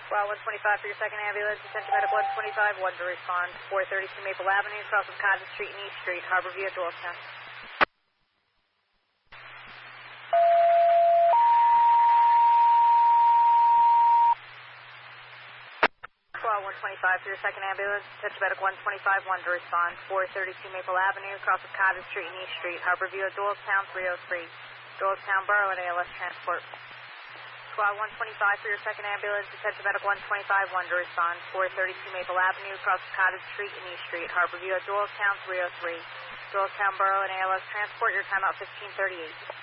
Well, 125 for your second ambulance. Attention medical 125, 1 to respond. 432 Maple Avenue, cross of Cottage Street and East Street, Harborview at Doylestown. Well, 125 for your second ambulance. Attention medical 125, 1 to respond. 432 Maple Avenue, cross of Cottage Street and East Street, Harborview at Doylestown, 303. Doylestown Borough and ALS Transport. Squad 125 for your second ambulance. Attention medical 125, 1 to respond. 432 Maple Avenue, across Cottage Street and East Street, Harborview at Doylestown, 303. Doylestown Borough and ALS Transport, your timeout 1538.